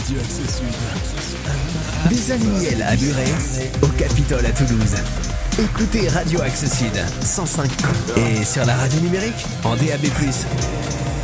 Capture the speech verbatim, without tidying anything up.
Radio Axe Sud. Des Alimiel à Muret, au Capitole à Toulouse. Écoutez Radio Axe Sud cent cinq et sur la radio numérique en D A B plus.